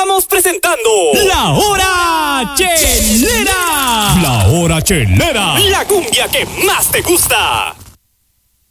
Estamos presentando La Hora Chelera. La Hora Chelera, la cumbia que más te gusta.